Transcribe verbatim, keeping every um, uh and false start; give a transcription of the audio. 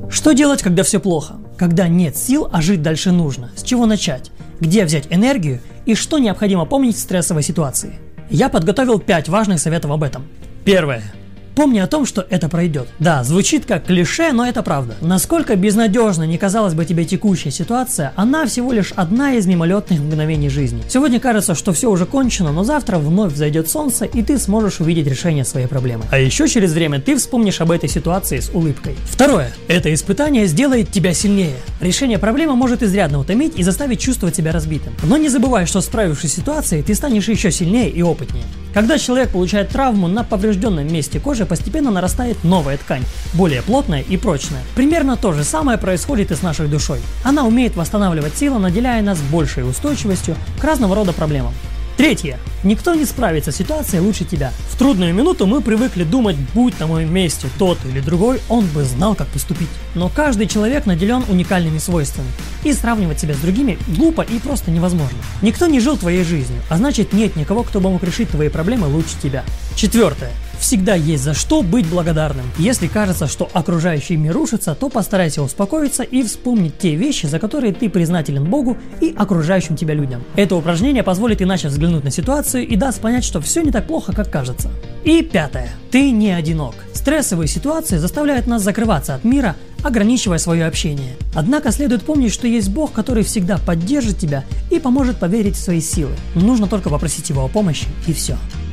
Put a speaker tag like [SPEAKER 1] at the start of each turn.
[SPEAKER 1] Что делать, когда все плохо? Когда нет сил, а жить дальше нужно? С чего начать? Где взять энергию? И что необходимо помнить в стрессовой ситуации? Я подготовил пять важных советов об этом. Первое. Помни о том, что это пройдет. Да, звучит как клише, но это правда. Насколько безнадежно не казалась бы тебе текущая ситуация, она всего лишь одна из мимолетных мгновений жизни. Сегодня кажется, что все уже кончено, но завтра вновь взойдет солнце, и ты сможешь увидеть решение своей проблемы. А еще через время ты вспомнишь об этой ситуации с улыбкой. Второе. Это испытание сделает тебя сильнее. Решение проблемы может изрядно утомить и заставить чувствовать себя разбитым. Но не забывай, что справившись с ситуацией, ты станешь еще сильнее и опытнее. Когда человек получает травму, на поврежденном месте кожи постепенно нарастает новая ткань, более плотная и прочная. Примерно то же самое происходит и с нашей душой. Она умеет восстанавливать силу, наделяя нас большей устойчивостью к разного рода проблемам. Третье. Никто не справится с ситуацией лучше тебя. В трудную минуту мы привыкли думать, будь на моем месте тот или другой, он бы знал, как поступить. Но каждый человек наделен уникальными свойствами, и сравнивать себя с другими глупо и просто невозможно. Никто не жил твоей жизнью, а значит нет никого, кто бы мог решить твои проблемы лучше тебя. Четвертое. Всегда есть за что быть благодарным. Если кажется, что окружающий мир рушится, то постарайся успокоиться и вспомнить те вещи, за которые ты признателен Богу и окружающим тебя людям. Это упражнение позволит иначе взглянуть на ситуацию и даст понять, что все не так плохо, как кажется. И пятое. Ты не одинок. Стрессовые ситуации заставляют нас закрываться от мира, ограничивая свое общение. Однако следует помнить, что есть Бог, который всегда поддержит тебя и поможет поверить в свои силы. Нужно только попросить Его о помощи, и все.